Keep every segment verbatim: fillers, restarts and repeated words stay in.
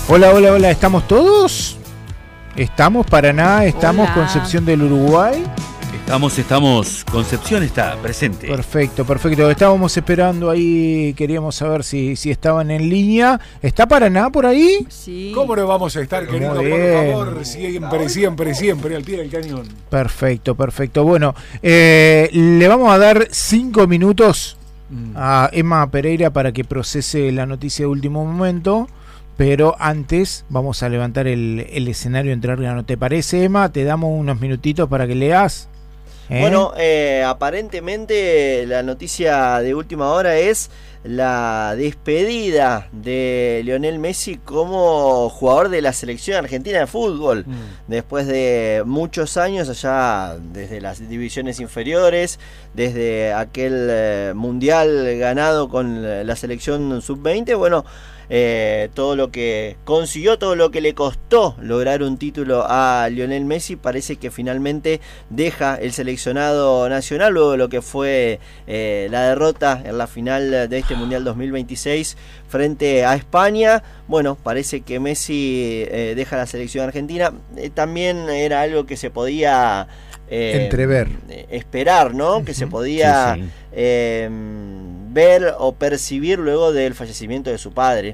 Hola, hola, hola, ¿estamos todos? ¿Estamos Paraná? ¿Estamos Hola. Concepción del Uruguay? Estamos, estamos, Concepción está presente. Perfecto, perfecto. Estábamos esperando ahí, queríamos saber si, si estaban en línea. ¿Está Paraná por ahí? Sí. ¿Cómo no vamos a estar, Muy querido? Por bien. favor, siempre, siempre, siempre al pie del cañón. Perfecto, perfecto. Bueno, eh, le vamos a dar cinco minutos a Emma Pereira para que procese la noticia de último momento. Pero antes vamos a levantar el, el escenario entre órganos. ¿Te parece, Emma? Te damos unos minutitos para que leas. ¿Eh? Bueno, eh, aparentemente la noticia de última hora es la despedida de Lionel Messi como jugador de la selección argentina de fútbol. Mm. Después de muchos años allá, desde las divisiones inferiores, desde aquel eh, mundial ganado con la selección sub veinte, bueno... Eh, todo lo que consiguió, todo lo que le costó lograr un título a Lionel Messi, parece que finalmente deja el seleccionado nacional luego de lo que fue eh, la derrota en la final de este Mundial dos mil veintiséis frente a España. Bueno, parece que Messi eh, deja la selección argentina. Eh, también era algo que se podía eh, entrever, eh, esperar, ¿no? Uh-huh. Que se podía sí, sí. Eh, ver o percibir luego del fallecimiento de su padre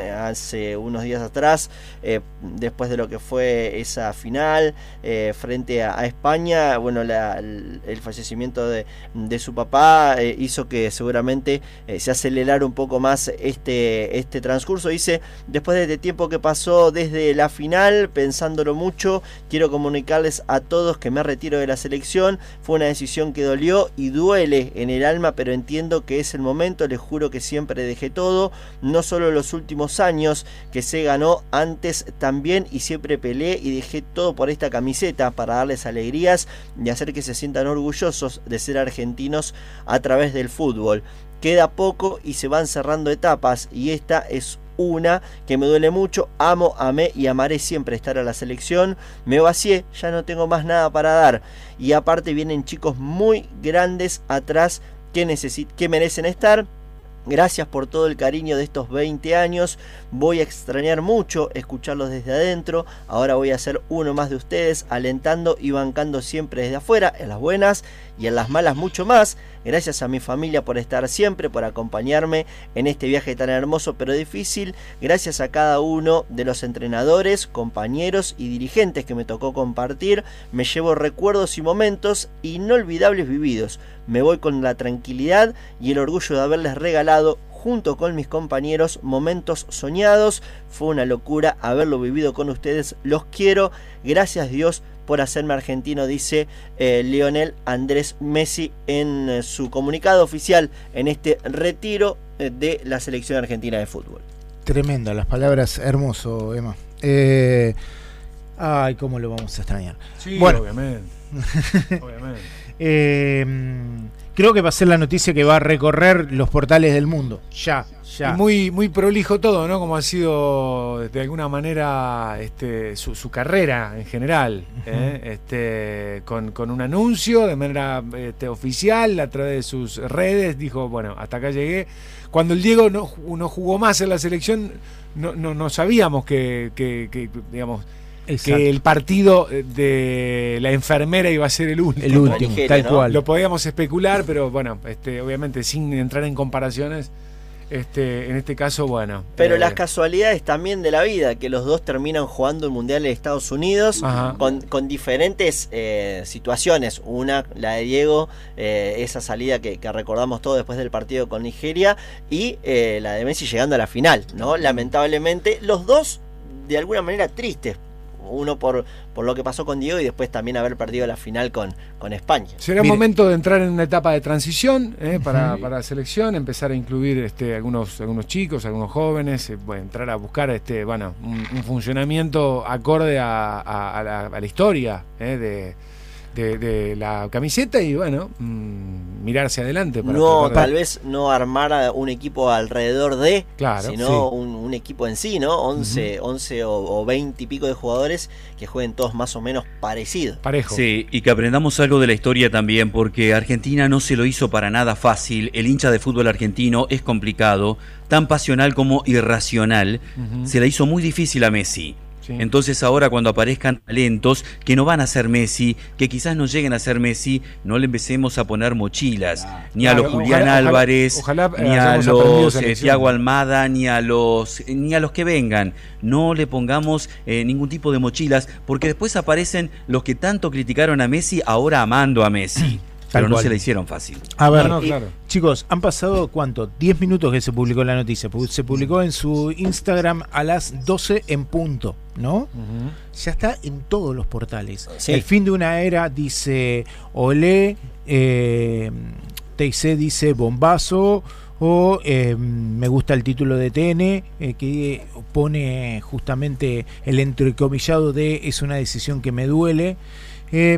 hace unos días atrás, eh, después de lo que fue esa final eh, frente a, a España. Bueno, la, el, el fallecimiento de, de su papá eh, hizo que seguramente eh, se acelerara un poco más este, este transcurso. Dice: después de este tiempo que pasó desde la final, pensándolo mucho, quiero comunicarles a todos que me retiro de la selección. Fue una decisión que dolió y duele en el alma, pero entiendo que es el momento. Les juro que siempre dejé todo, no solo los últimos años que se ganó, antes también, y siempre peleé y dejé todo por esta camiseta para darles alegrías y hacer que se sientan orgullosos de ser argentinos a través del fútbol. Queda poco y se van cerrando etapas, y esta es una que me duele mucho. Amo, amé y amaré siempre estar a la selección. Me vacié, ya no tengo más nada para dar, y aparte vienen chicos muy grandes atrás que, necesit- que merecen estar. Gracias por todo el cariño de estos veinte años. Voy a extrañar mucho escucharlos desde adentro. Ahora voy a ser uno más de ustedes, alentando y bancando siempre desde afuera, en las buenas y en las malas mucho más. Gracias a mi familia por estar siempre, por acompañarme en este viaje tan hermoso pero difícil. Gracias a cada uno de los entrenadores, compañeros y dirigentes que me tocó compartir. Me llevo recuerdos y momentos inolvidables vividos. Me voy con la tranquilidad y el orgullo de haberles regalado, junto con mis compañeros, momentos soñados. Fue una locura haberlo vivido con ustedes. Los quiero. Gracias, Dios, por hacerme argentino, dice eh, Lionel Andrés Messi en eh, su comunicado oficial en este retiro eh, de la selección argentina de fútbol. Tremenda, las palabras, hermoso, Emma. Eh, ay, cómo lo vamos a extrañar. Sí, bueno, obviamente. obviamente. Eh, creo que va a ser la noticia que va a recorrer los portales del mundo. Ya, ya. Y muy, muy prolijo todo, ¿no? Como ha sido de alguna manera este, su, su carrera en general, ¿eh? uh-huh. este, con, con un anuncio de manera este, oficial a través de sus redes. Dijo, bueno, hasta acá llegué. Cuando el Diego no, no jugó más en la selección, no, no, no sabíamos que, que, que digamos... Exacto. Que el partido de la enfermera iba a ser el último. El último, Nigeria, tal ¿no? cual. Lo podíamos especular, pero bueno, este, obviamente sin entrar en comparaciones, este, en este caso, bueno. Pero eh, las casualidades también de la vida, que los dos terminan jugando el Mundial en Estados Unidos con, con diferentes eh, situaciones. Una, la de Diego, eh, esa salida que, que recordamos todos después del partido con Nigeria, y eh, la de Messi llegando a la final, ¿no? Lamentablemente, los dos de alguna manera tristes. Uno por, por lo que pasó con Diego, y después también haber perdido la final con, con España. Será un momento de entrar en una etapa de transición eh, para, para la selección, empezar a incluir este, algunos, algunos chicos, algunos jóvenes, eh, bueno, entrar a buscar este, bueno, un, un funcionamiento acorde a, a, a, la, a la historia eh, de, de, de la camiseta, y bueno, mmm, mirar hacia adelante. Para no, de... tal vez no armar un equipo alrededor de, claro, sino sí. un, un equipo en sí, ¿no? once, uh-huh. once o, o veinte y pico de jugadores que jueguen todos más o menos parecidos. Parejo. Sí, y que aprendamos algo de la historia también, porque Argentina no se lo hizo para nada fácil. El hincha de fútbol argentino es complicado, tan pasional como irracional. Uh-huh. Se la hizo muy difícil a Messi. Sí. Entonces ahora cuando aparezcan talentos que no van a ser Messi, que quizás no lleguen a ser Messi, no le empecemos a poner mochilas, ah, ni claro, a los Julián ojalá, Álvarez, ojalá, ojalá, ni a los eh, Thiago Almada, ni a los ni a los que vengan. No le pongamos eh, ningún tipo de mochilas, porque después aparecen los que tanto criticaron a Messi ahora amando a Messi. Pero no se la hicieron fácil. A ver, no, no, claro. Chicos, han pasado, ¿cuánto? diez minutos que se publicó la noticia. Se publicó en su Instagram a las doce en punto, ¿no? Uh-huh. Ya está en todos los portales. Sí. El fin de una era dice Olé, eh, T I C dice bombazo, o eh, me gusta el título de T N, eh, que pone justamente el entrecomillado de es una decisión que me duele. Eh,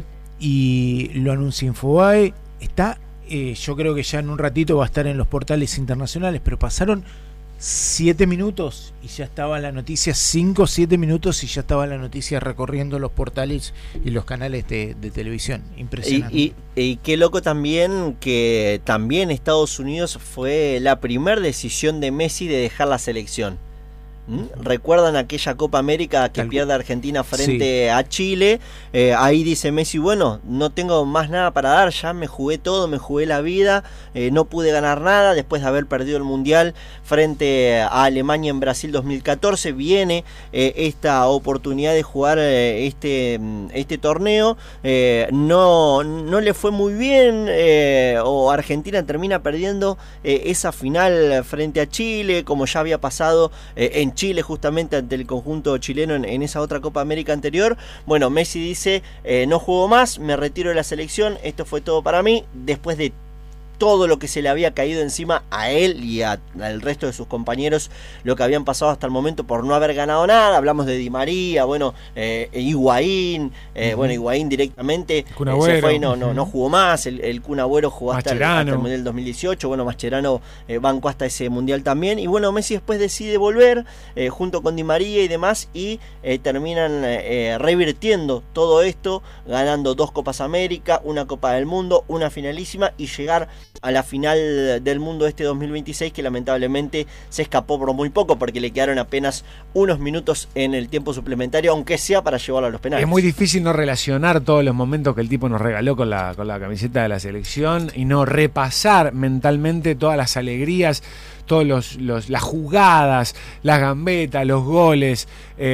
y lo anuncia Infobae, está, eh, yo creo que ya en un ratito va a estar en los portales internacionales, pero pasaron siete minutos y ya estaba la noticia, cinco o siete minutos y ya estaba la noticia recorriendo los portales y los canales de, de televisión. Impresionante. Y, y, y qué loco también que también Estados Unidos fue la primera decisión de Messi de dejar la selección. ¿Mm? ¿Recuerdan aquella Copa América que Tal... pierde Argentina frente sí. a Chile? Eh, ahí dice Messi, bueno, no tengo más nada para dar, ya me jugué todo, me jugué la vida, eh, no pude ganar nada después de haber perdido el Mundial frente a Alemania en Brasil dos mil catorce. Viene eh, esta oportunidad de jugar eh, este, este torneo, eh, no, no le fue muy bien, eh, o Argentina termina perdiendo eh, esa final frente a Chile, como ya había pasado eh, en Chile justamente ante el conjunto chileno en, en esa otra Copa América anterior. Bueno, Messi dice, eh, no juego más, me retiro de la selección, esto fue todo para mí, después de todo lo que se le había caído encima a él y a, al resto de sus compañeros, lo que habían pasado hasta el momento por no haber ganado nada. Hablamos de Di María, bueno, eh, Higuaín, eh, uh-huh. bueno, Higuaín directamente eh, se fue y no, no, no jugó más. El, el Kun Agüero jugó hasta el, hasta el Mundial dos mil dieciocho. Bueno, Mascherano eh, bancó hasta ese Mundial también. Y bueno, Messi después decide volver eh, junto con Di María y demás, y eh, terminan eh, revirtiendo todo esto, ganando dos Copas América, una Copa del Mundo, una finalísima, y llegar a la final del mundo este dos mil veintiséis, que lamentablemente se escapó por muy poco porque le quedaron apenas unos minutos en el tiempo suplementario, aunque sea para llevarlo a los penales. Es muy difícil no relacionar todos los momentos que el tipo nos regaló con la, con la camiseta de la selección y no repasar mentalmente todas las alegrías, todos los, los las jugadas, las gambetas, los goles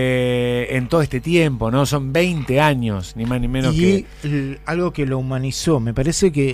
eh, en todo este tiempo, ¿no? Son veinte años, ni más ni menos. Y que el, algo que lo humanizó, me parece que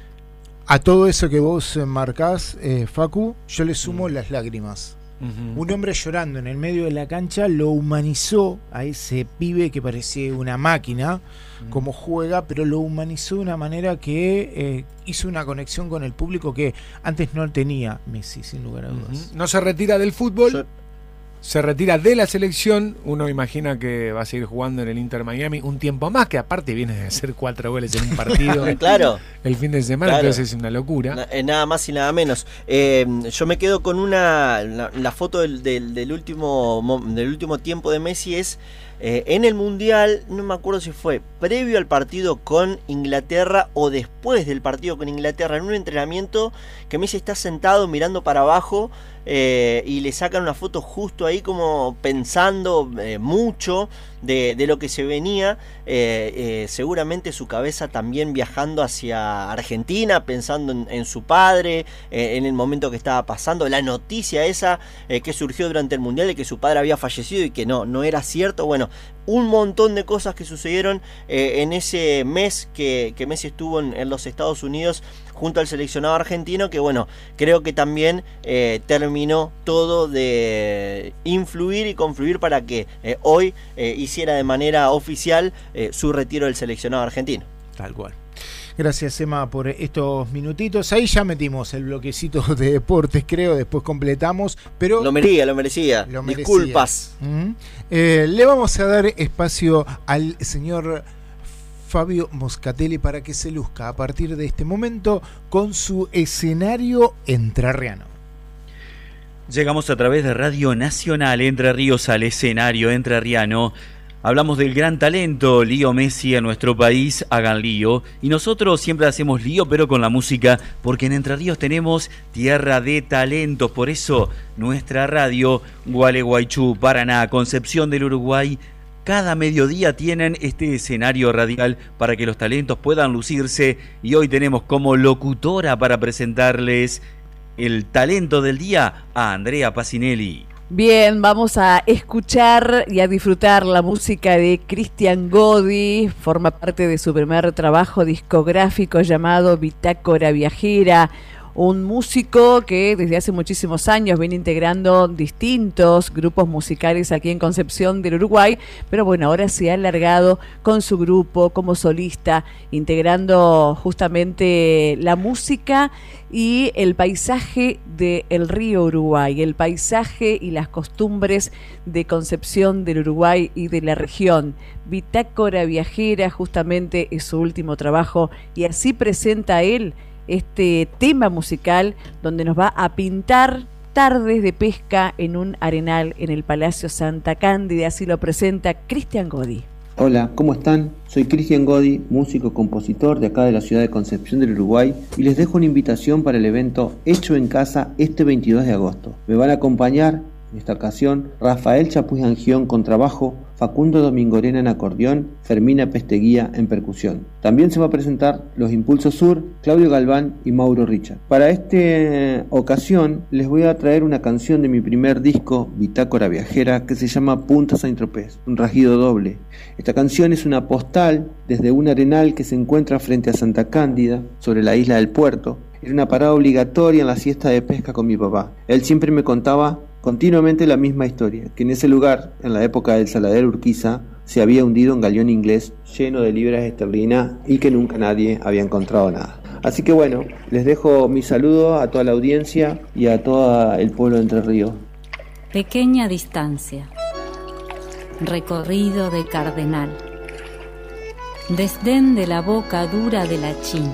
a todo eso que vos marcás, eh, Facu, yo le sumo mm. las lágrimas. Uh-huh. Un hombre llorando en el medio de la cancha lo humanizó a ese pibe que parecía una máquina, uh-huh. como juega, pero lo humanizó de una manera que eh, hizo una conexión con el público que antes no tenía Messi, sin lugar a dudas. Uh-huh. No se retira del fútbol. Yo... Se retira de la selección. Uno imagina que va a seguir jugando en el Inter Miami un tiempo más, que aparte viene de hacer cuatro goles en un partido. Claro. El fin de semana, claro. Entonces es una locura. Na- nada más y nada menos. Eh, yo me quedo con una. La, la foto del, del, del, último, del último tiempo de Messi es eh, en el Mundial. No me acuerdo si fue previo al partido con Inglaterra o después del partido con Inglaterra, en un entrenamiento que Messi está sentado mirando para abajo. Eh, y le sacan una foto justo ahí como pensando eh, mucho de, de lo que se venía, eh, eh, seguramente su cabeza también viajando hacia Argentina, pensando en, en su padre, eh, en el momento que estaba pasando, la noticia esa eh, que surgió durante el Mundial de que su padre había fallecido y que no, no era cierto. Bueno, un montón de cosas que sucedieron eh, en ese mes que, que Messi estuvo en, en los Estados Unidos junto al seleccionado argentino, que bueno, creo que también eh, terminó todo de influir y confluir para que eh, hoy eh, hiciera de manera oficial eh, su retiro del seleccionado argentino. Tal cual. Gracias, Emma, por estos minutitos. Ahí ya metimos el bloquecito de deportes, creo, después completamos, pero... Lo merecía, lo merecía. Lo merecía. Disculpas. ¿Mm? Eh, le vamos a dar espacio al señor Fabio Moscatelli para que se luzca a partir de este momento con su escenario entrerriano. Llegamos a través de Radio Nacional Entre Ríos al escenario entrerriano. Hablamos del gran talento Lío Messi en nuestro país, hagan lío. Y nosotros siempre hacemos lío, pero con la música, porque en Entre Ríos tenemos tierra de talentos. Por eso nuestra radio, Gualeguaychú, Paraná, Concepción del Uruguay, cada mediodía tienen este escenario radial para que los talentos puedan lucirse. Y hoy tenemos como locutora para presentarles el talento del día a Andrea Pacinelli. Bien, vamos a escuchar y a disfrutar la música de Cristian Godi. Forma parte de su primer trabajo discográfico llamado Bitácora Viajera. Un músico que desde hace muchísimos años viene integrando distintos grupos musicales aquí en Concepción del Uruguay, pero bueno, ahora se ha alargado con su grupo como solista, integrando justamente la música y el paisaje del río Uruguay, el paisaje y las costumbres de Concepción del Uruguay y de la región. Bitácora Viajera justamente es su último trabajo y así presenta él este tema musical donde nos va a pintar tardes de pesca en un arenal en el Palacio Santa Cándida. Así lo presenta Cristian Godi. Hola, ¿cómo están? Soy Cristian Godi, músico compositor de acá de la ciudad de Concepción del Uruguay, y les dejo una invitación para el evento Hecho en Casa este veintidós de agosto. Me van a acompañar en esta ocasión Rafael Chapuis Angión con trabajo, Facundo Domingorena en acordeón, Fermina Pesteguía en percusión. También se va a presentar Los Impulsos Sur, Claudio Galván y Mauro Richard. Para esta ocasión les voy a traer una canción de mi primer disco, Bitácora Viajera, que se llama Punta Saint-Tropez, un rajido doble. Esta canción es una postal desde un arenal que se encuentra frente a Santa Cándida, sobre la isla del Puerto. Era una parada obligatoria en la siesta de pesca con mi papá. Él siempre me contaba continuamente la misma historia, que en ese lugar, en la época del Saladero Urquiza, se había hundido un galeón inglés lleno de libras esterlinas y que nunca nadie había encontrado nada. Así que bueno, les dejo mi saludo a toda la audiencia y a todo el pueblo de Entre Ríos. Pequeña distancia. Recorrido de cardenal. Desdén de la boca dura de la China.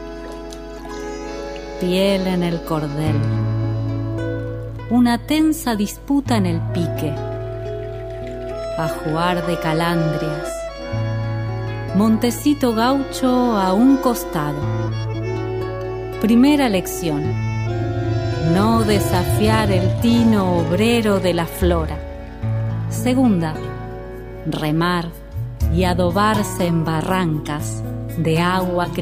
Piel en el cordel. Una tensa disputa en el pique. Ajuar de calandrias. Montecito gaucho a un costado. Primera lección. No desafiar el tino obrero de la flora. Segunda. Remar y adobarse en barrancas de agua que